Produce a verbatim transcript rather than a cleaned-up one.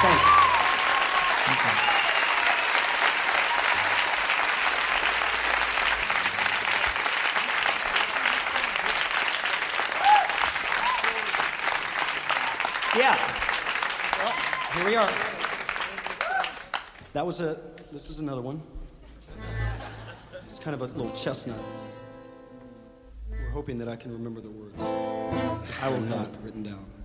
Thanks. Okay. Yeah. Well, here we are. That was a, this is another one. It's kind of a little chestnut. We're hoping that I can remember the words. I will not, written down.